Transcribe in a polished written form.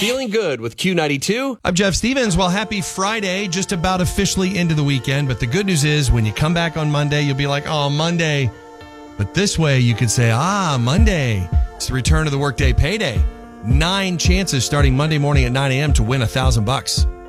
Feeling good with Q92. I'm Jeff Stevens. Well, happy Friday, just about officially into the weekend. But the good news is when you come back on Monday, you'll be like, oh, Monday. But this way you could say, Monday. It's the return of the workday payday. 9 chances starting Monday morning at 9 a.m. to win $1,000.